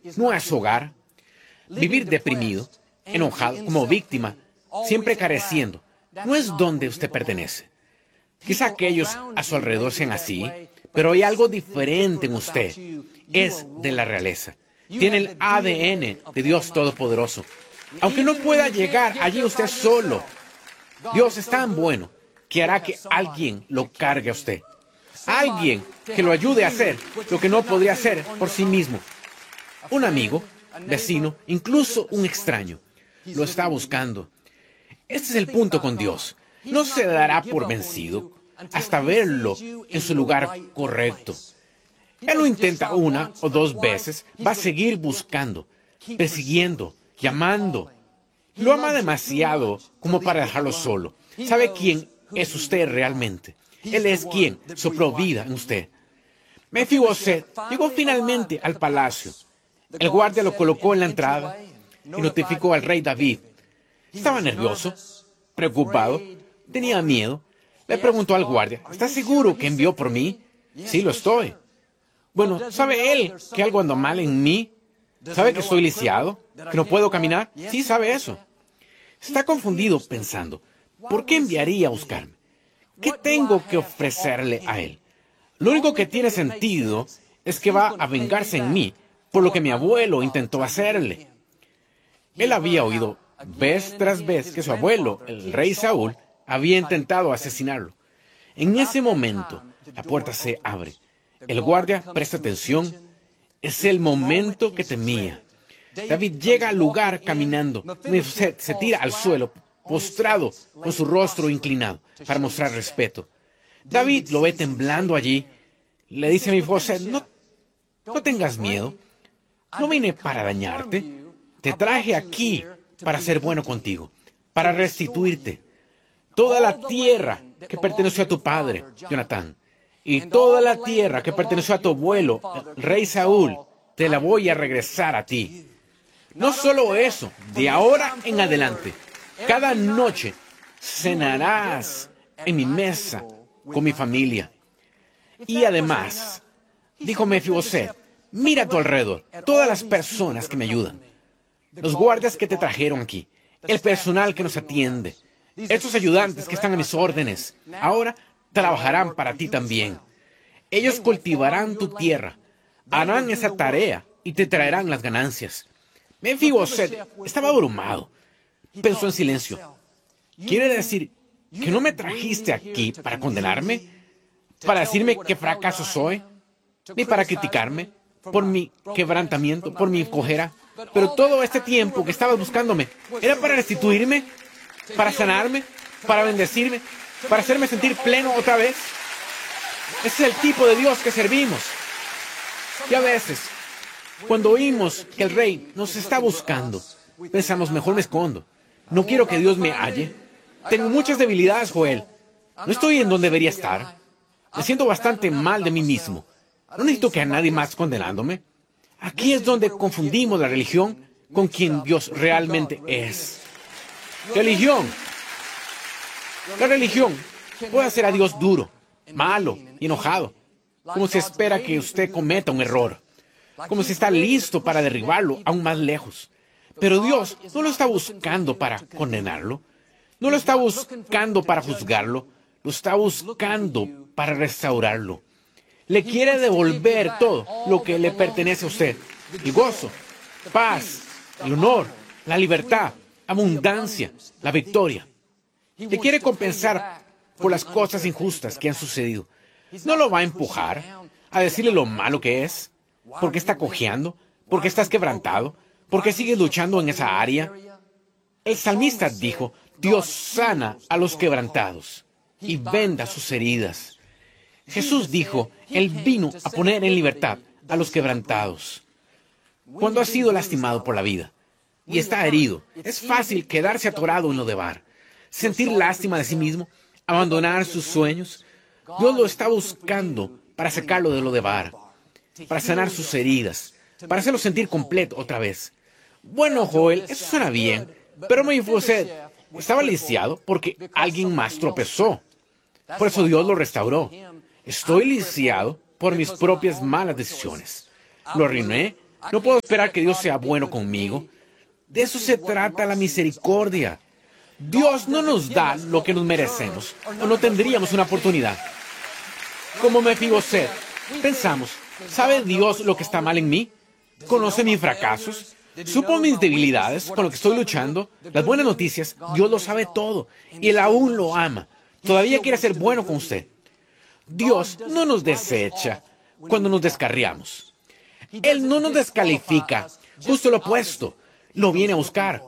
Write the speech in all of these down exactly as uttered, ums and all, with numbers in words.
no es su hogar. Vivir deprimido, enojado, como víctima, siempre careciendo, no es donde usted pertenece. Quizá aquellos a su alrededor sean así, pero hay algo diferente en usted. Es de la realeza. Tiene el A D N de Dios Todopoderoso. Aunque no pueda llegar allí usted solo, Dios es tan bueno que hará que alguien lo cargue a usted. Alguien que lo ayude a hacer lo que no podría hacer por sí mismo. Un amigo, vecino, incluso un extraño, lo está buscando. Este es el punto con Dios. No se dará por vencido hasta verlo en su lugar correcto. Él lo intenta una o dos veces, va a seguir buscando, persiguiendo, llamando. Lo ama demasiado como para dejarlo solo. ¿Sabe quién es usted realmente? Él es quien sopló vida en usted. Mefiboset llegó finalmente al palacio. El guardia lo colocó en la entrada y notificó al rey David. Estaba nervioso, preocupado, tenía miedo. Le preguntó al guardia, ¿está seguro que envió por mí? Sí, lo estoy. Bueno, ¿sabe él que algo anda mal en mí? ¿Sabe que estoy lisiado? ¿Que no puedo caminar? Sí, sabe eso. Está confundido pensando, ¿por qué enviaría a buscarme? ¿Qué tengo que ofrecerle a él? Lo único que tiene sentido es que va a vengarse en mí por lo que mi abuelo intentó hacerle. Él había oído vez tras vez que su abuelo, el rey Saúl, había intentado asesinarlo. En ese momento, la puerta se abre. El guardia presta atención. Es el momento que temía. David llega al lugar caminando. Mefiboset se tira al suelo, postrado, con su rostro inclinado, para mostrar respeto. David lo ve temblando allí. Le dice a Mefiboset, no, no tengas miedo. No vine para dañarte. Te traje aquí para ser bueno contigo, para restituirte. Toda la tierra que perteneció a tu padre, Jonatán, y toda la tierra que perteneció a tu abuelo, el rey Saúl, te la voy a regresar a ti. No solo eso, de ahora en adelante, cada noche cenarás en mi mesa con mi familia. Y además, dijo Mefiboset, mira a tu alrededor, todas las personas que me ayudan, los guardias que te trajeron aquí, el personal que nos atiende, estos ayudantes que están a mis órdenes, ahora trabajarán para ti también. Ellos cultivarán tu tierra, harán esa tarea y te traerán las ganancias. Mefiboset estaba abrumado. Pensó en silencio. ¿Quiere decir que no me trajiste aquí para condenarme? ¿Para decirme qué fracaso soy? ¿Ni para criticarme por mi quebrantamiento, por mi cojera? Pero todo este tiempo que estabas buscándome, ¿era para restituirme? ¿Para sanarme? ¿Para bendecirme? ¿Para hacerme sentir pleno otra vez? Ese es el tipo de Dios que servimos. Y a veces, cuando oímos que el rey nos está buscando, pensamos, mejor me escondo. No quiero que Dios me halle. Tengo muchas debilidades, Joel. No estoy en donde debería estar. Me siento bastante mal de mí mismo. No necesito que a nadie más condenándome. Aquí es donde confundimos la religión con quien Dios realmente es. Religión. La religión puede hacer a Dios duro, malo y enojado, como si espera que usted cometa un error, como si está listo para derribarlo aún más lejos. Pero Dios no lo está buscando para condenarlo, no lo está buscando para juzgarlo, lo está buscando para restaurarlo. Le quiere devolver todo lo que le pertenece a usted. El gozo, paz, el honor, la libertad, abundancia, la victoria. Le quiere compensar por las cosas injustas que han sucedido. No lo va a empujar a decirle lo malo que es, porque está cojeando, porque estás quebrantado, porque sigues luchando en esa área. El salmista dijo, Dios sana a los quebrantados y venda sus heridas. Jesús dijo, Él vino a poner en libertad a los quebrantados. Cuando ha sido lastimado por la vida y está herido, es fácil quedarse atorado en lo de bar, sentir lástima de sí mismo, abandonar sus sueños. Dios lo está buscando para sacarlo de lo de bar, para sanar sus heridas, para hacerlo sentir completo otra vez. Bueno, Joel, eso suena bien, pero Mefiboset estaba lisiado porque alguien más tropezó. Por eso Dios lo restauró. Estoy lisiado por mis propias malas decisiones. Lo arruiné, No puedo esperar que Dios sea bueno conmigo. De eso se trata la misericordia. Dios no nos da lo que nos merecemos, o no tendríamos una oportunidad. Como Mefiboset, pensamos, ¿sabe Dios lo que está mal en mí? ¿Conoce mis fracasos? ¿Supo mis debilidades con lo que estoy luchando? Las buenas noticias, Dios lo sabe todo, y Él aún lo ama. Todavía quiere ser bueno con usted. Dios no nos desecha cuando nos descarriamos. Él no nos descalifica, justo lo opuesto, lo viene a buscar.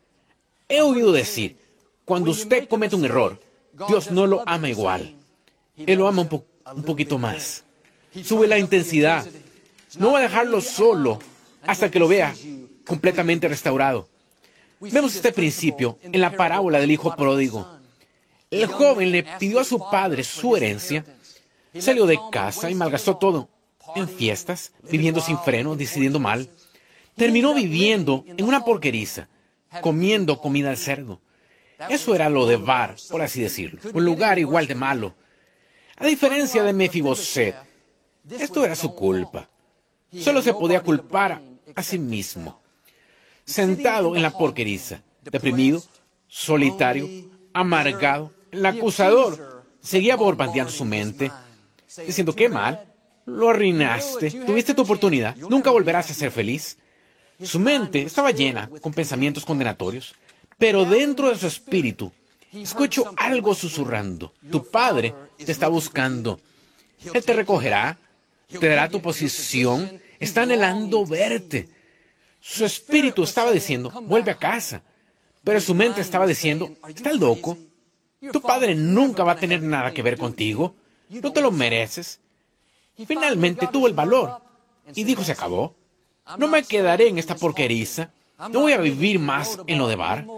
He oído decir, cuando usted comete un error, Dios no lo ama igual. Él lo ama un, po un poquito más. Sube la intensidad. No va a dejarlo solo hasta que lo vea completamente restaurado. Vemos este principio en la parábola del hijo pródigo. El joven le pidió a su padre su herencia, salió de casa y malgastó todo en fiestas, viviendo sin freno, decidiendo mal. Terminó viviendo en una porqueriza, comiendo comida de cerdo. Eso era lo de Bar, por así decirlo, un lugar igual de malo. A diferencia de Mefiboset, esto era su culpa. Solo se podía culpar a sí mismo. Sentado en la porqueriza, deprimido, solitario, amargado, el acusador seguía bombardeando su mente, diciendo, qué mal, lo arruinaste, tuviste tu oportunidad, nunca volverás a ser feliz. Su mente estaba llena con pensamientos condenatorios, pero dentro de su espíritu, escuchó algo susurrando. Tu padre te está buscando. Él te recogerá, te dará tu posición, está anhelando verte. Su espíritu estaba diciendo, vuelve a casa. Pero su mente estaba diciendo, ¿estás loco? Tu padre nunca va a tener nada que ver contigo. No te lo mereces. Finalmente tuvo el valor y dijo, se acabó. No me quedaré en esta porqueriza. No voy a vivir más en lo de Bar.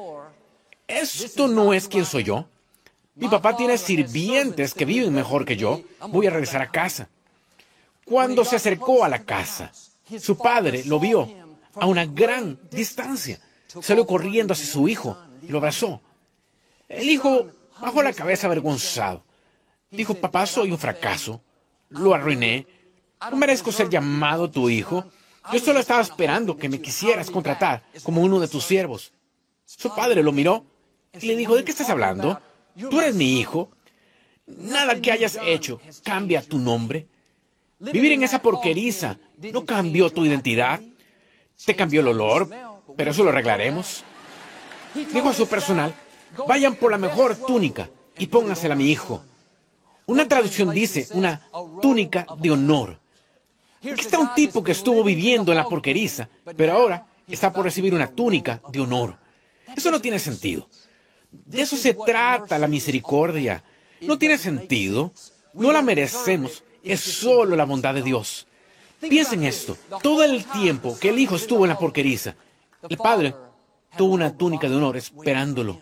Esto no es quien soy yo. Mi papá tiene sirvientes que viven mejor que yo. Voy a regresar a casa. Cuando se acercó a la casa, su padre lo vio a una gran distancia. Salió corriendo hacia su hijo y lo abrazó. El hijo bajó la cabeza avergonzado. Dijo, papá, soy un fracaso. Lo arruiné. No merezco ser llamado tu hijo. Yo solo estaba esperando que me quisieras contratar como uno de tus siervos. Su padre lo miró y le dijo, ¿de qué estás hablando? Tú eres mi hijo. Nada que hayas hecho cambia tu nombre. Vivir en esa porqueriza no cambió tu identidad. Te cambió el olor, pero eso lo arreglaremos. Dijo a su personal, vayan por la mejor túnica y póngansela a mi hijo. Una traducción dice, una túnica de honor. Aquí está un tipo que estuvo viviendo en la porqueriza, pero ahora está por recibir una túnica de honor. Eso no tiene sentido. De eso se trata la misericordia. No tiene sentido. No la merecemos. Es solo la bondad de Dios. Piensen esto. Todo el tiempo que el hijo estuvo en la porqueriza, el padre tuvo una túnica de honor esperándolo.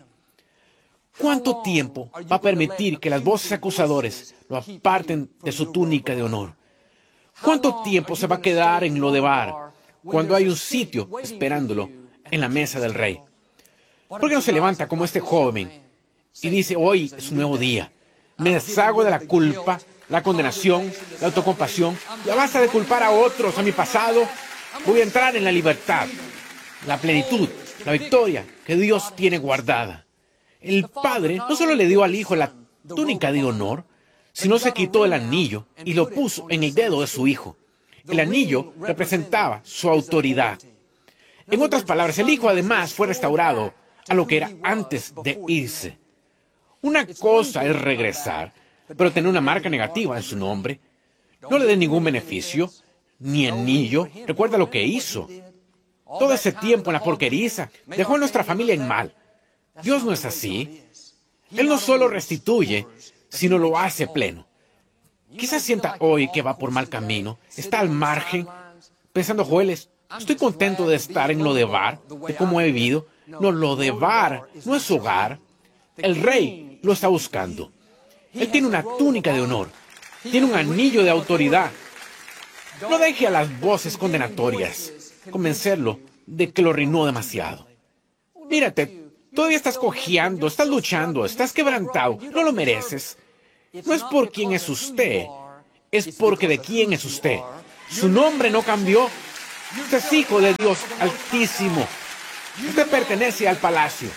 ¿Cuánto tiempo va a permitir que las voces acusadores lo aparten de su túnica de honor? ¿Cuánto tiempo se va a quedar en lo de Bar cuando hay un sitio esperándolo en la mesa del rey? ¿Por qué no se levanta como este joven y dice, hoy es un nuevo día? Me deshago de la culpa, la condenación, la autocompasión. Ya basta de culpar a otros, a mi pasado. Voy a entrar en la libertad, la plenitud, la victoria que Dios tiene guardada. El padre no solo le dio al hijo la túnica de honor, sino se quitó el anillo y lo puso en el dedo de su hijo. El anillo representaba su autoridad. En otras palabras, el hijo además fue restaurado a lo que era antes de irse. Una cosa es regresar, pero tener una marca negativa en su nombre. No le dé ningún beneficio, ni anillo. Recuerda lo que hizo. Todo ese tiempo en la porqueriza dejó a nuestra familia en mal. Dios no es así. Él no solo restituye, sino lo hace pleno. Quizás sienta hoy que va por mal camino, está al margen, pensando, Joel, estoy contento de estar en lo de Bar, de cómo he vivido. No, lo de Bar no es su hogar. El rey lo está buscando. Él tiene una túnica de honor, tiene un anillo de autoridad. No deje a las voces condenatorias convencerlo de que lo arruinó demasiado. Mírate, todavía estás cojeando, estás luchando, estás quebrantado, no lo mereces. No es por quién es usted, es porque de quién es usted. Su nombre no cambió, Usted es hijo de Dios Altísimo. Usted pertenece al palacio.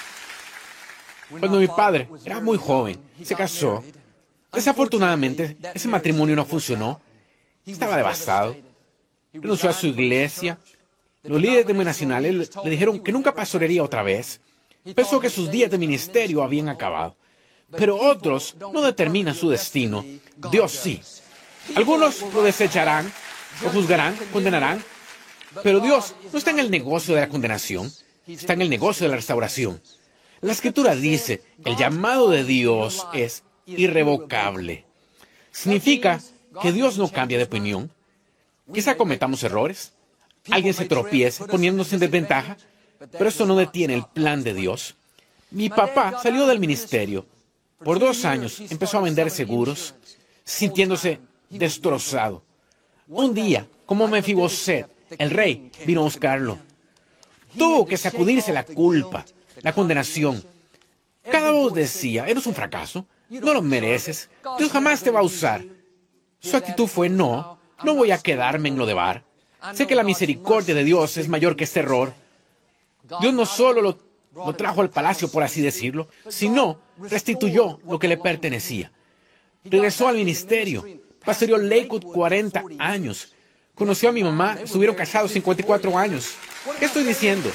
Cuando mi padre era muy joven, se casó. Desafortunadamente, ese matrimonio no funcionó. Estaba devastado. Renunció a su iglesia. Los líderes denominacionales le, le dijeron que nunca pastorearía otra vez. Pensó que sus días de ministerio habían acabado. Pero otros no determinan su destino. Dios sí. Algunos lo desecharán, lo juzgarán, condenarán. Pero Dios no está en el negocio de la condenación. Está en el negocio de la restauración. La Escritura dice, el llamado de Dios es irrevocable. Significa que Dios no cambia de opinión. Quizá cometamos errores. Alguien se tropiece poniéndose en desventaja. Pero esto no detiene el plan de Dios. Mi papá salió del ministerio. Por dos años empezó a vender seguros, sintiéndose destrozado. Un día, como Mefiboset, el rey vino a buscarlo. Tuvo que sacudirse la culpa, la condenación. Cada voz decía, eres un fracaso, no lo mereces, Dios jamás te va a usar. Su actitud fue, no, no voy a quedarme en lo de bar. Sé que la misericordia de Dios es mayor que este error. Dios no solo lo, lo trajo al palacio, por así decirlo, sino restituyó lo que le pertenecía. Regresó al ministerio, pastoreó Lakewood cuarenta años. Conoció a mi mamá, estuvieron casados cincuenta y cuatro años. ¿Qué estoy diciendo?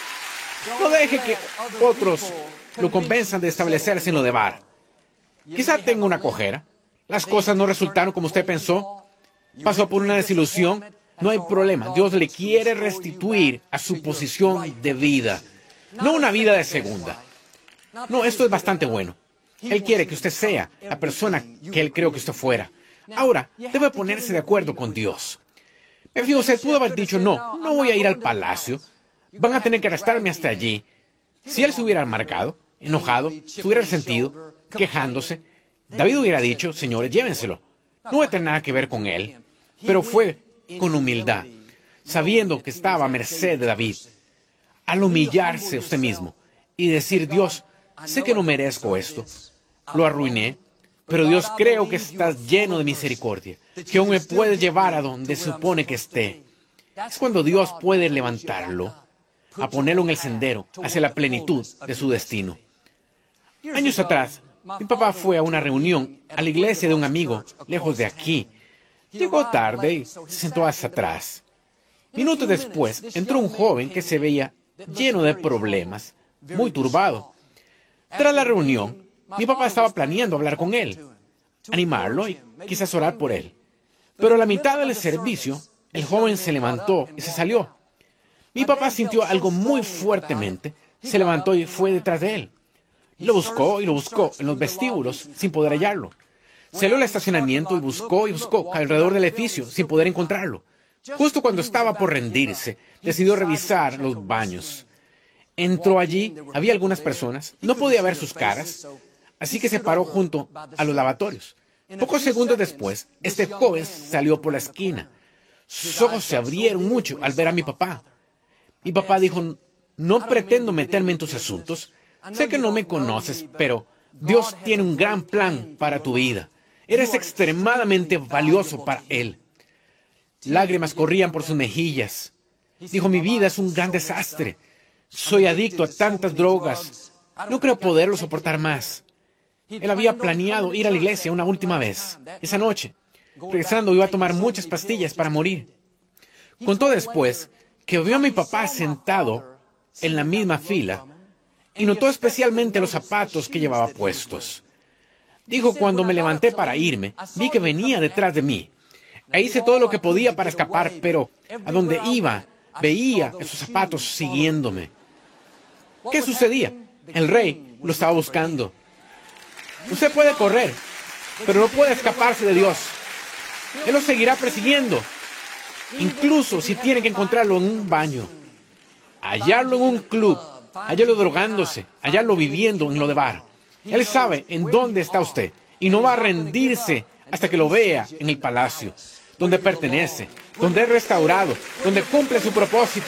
No deje que otros lo convenzan de establecerse en lo de bar. Quizá tenga una cojera. Las cosas no resultaron como usted pensó. Pasó por una desilusión. No hay problema. Dios le quiere restituir a su posición de vida. No una vida de segunda. No, esto es bastante bueno. Él quiere que usted sea la persona que Él creó que usted fuera. Ahora, debe ponerse de acuerdo con Dios. Mefiboset pudo haber dicho, no, no voy a ir al palacio. Van a tener que arrastrarme hasta allí. Si él se hubiera amargado, enojado, se hubiera resentido, quejándose, David hubiera dicho, señores, llévenselo. No voy a tener nada que ver con él. Pero fue con humildad, sabiendo que estaba a merced de David. Al humillarse usted mismo y decir, Dios, sé que no merezco esto, lo arruiné, pero Dios, creo que estás lleno de misericordia, que aún me puedes llevar a donde se supone que esté. Es cuando Dios puede levantarlo, a ponerlo en el sendero hacia la plenitud de su destino. Años atrás, mi papá fue a una reunión a la iglesia de un amigo, lejos de aquí. Llegó tarde y se sentó hacia atrás. Minutos después, entró un joven que se veía lleno de problemas, muy turbado. Tras la reunión, mi papá estaba planeando hablar con él, animarlo y quizás orar por él. Pero a la mitad del servicio, el joven se levantó y se salió. Mi papá sintió algo muy fuertemente, se levantó y fue detrás de él. Lo buscó y lo buscó en los vestíbulos sin poder hallarlo. Salió al estacionamiento y buscó y buscó alrededor del edificio sin poder encontrarlo. Justo cuando estaba por rendirse, decidió revisar los baños. Entró allí, había algunas personas, no podía ver sus caras, así que se paró junto a los lavatorios. Pocos segundos después, este joven salió por la esquina. Sus ojos se abrieron mucho al ver a mi papá. Mi papá dijo, no pretendo meterme en tus asuntos. Sé que no me conoces, pero Dios tiene un gran plan para tu vida. Eres extremadamente valioso para Él. Lágrimas corrían por sus mejillas. Dijo, mi vida es un gran desastre. Soy adicto a tantas drogas. No creo poderlo soportar más. Él había planeado ir a la iglesia una última vez, esa noche. Regresando iba a tomar muchas pastillas para morir. Contó después que vio a mi papá sentado en la misma fila y notó especialmente los zapatos que llevaba puestos. Dijo, cuando me levanté para irme, vi que venía detrás de mí. E hice todo lo que podía para escapar, pero a donde iba, veía esos zapatos siguiéndome. ¿Qué sucedía? El rey lo estaba buscando. Usted puede correr, pero no puede escaparse de Dios. Él lo seguirá persiguiendo, incluso si tiene que encontrarlo en un baño, hallarlo en un club, hallarlo drogándose, hallarlo viviendo en lo de bar. Él sabe en dónde está usted y no va a rendirse hasta que lo vea en el palacio, donde pertenece, donde es restaurado, donde cumple su propósito.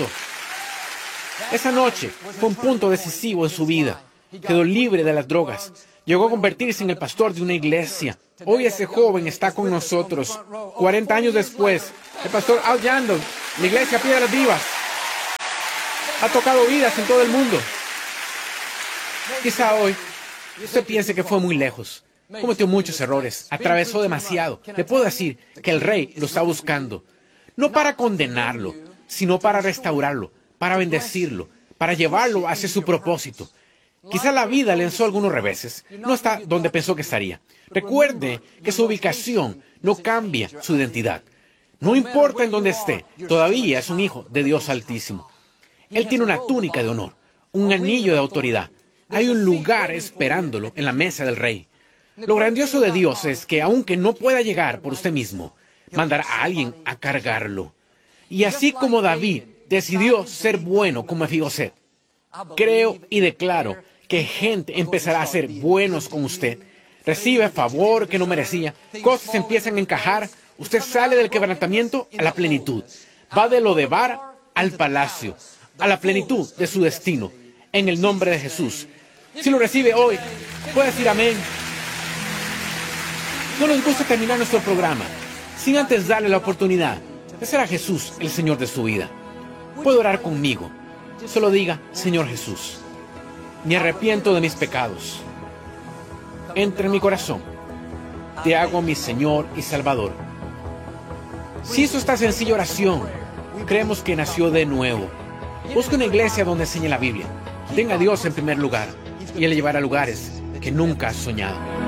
Esa noche fue un punto decisivo en su vida. Quedó libre de las drogas. Llegó a convertirse en el pastor de una iglesia. Hoy ese joven está con nosotros. cuarenta años después, el pastor Al Yandel La iglesia Piedras Vivas ha tocado vidas en todo el mundo. Quizá hoy usted piense que fue muy lejos. Cometió muchos errores, atravesó demasiado. Le puedo decir que el Rey lo está buscando, no para condenarlo, sino para restaurarlo, para bendecirlo, para llevarlo hacia su propósito. Quizá la vida le lanzó algunos reveses, no está donde pensó que estaría. Recuerde que su ubicación no cambia su identidad. No importa en dónde esté, todavía es un hijo de Dios Altísimo. Él tiene una túnica de honor, un anillo de autoridad. Hay un lugar esperándolo en la mesa del Rey. Lo grandioso de Dios es que, aunque no pueda llegar por usted mismo, mandará a alguien a cargarlo. Y así como David decidió ser bueno como Mefiboset, creo y declaro que gente empezará a ser buenos con usted. Recibe favor que no merecía. Cosas empiezan a encajar. Usted sale del quebrantamiento a la plenitud. Va de Lodebar al palacio, a la plenitud de su destino. En el nombre de Jesús. Si lo recibe hoy, puede decir amén. No nos gusta terminar nuestro programa sin antes darle la oportunidad de ser a Jesús el Señor de su vida. Puede orar conmigo. Solo diga, Señor Jesús, me arrepiento de mis pecados. Entra en mi corazón. Te hago mi Señor y Salvador. Si hizo esta sencilla oración, creemos que nació de nuevo. Busque una iglesia donde enseñe la Biblia. Tenga a Dios en primer lugar y Él le llevará a lugares que nunca has soñado.